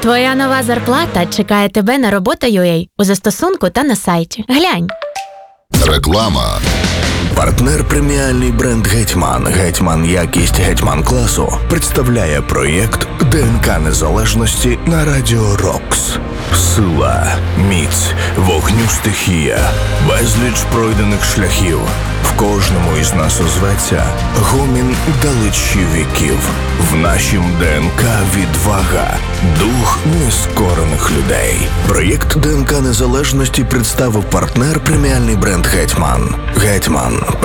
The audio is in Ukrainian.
Твоя нова зарплата чекає тебе на робота.ua у застосунку та на сайті. Глянь. Реклама. Партнер преміальний бренд «Гетьман». «Гетьман» якість «Гетьман» класу представляє проєкт ДНК Незалежності на Радіо Рокс. Сила, міць, вогню стихія, безліч пройдених шляхів. В кожному із нас озветься гомін далечі віків. В нашім ДНК відвага, дух нескорених людей. Проєкт ДНК Незалежності представив партнер преміальний бренд «Гетьман». «Гетьман»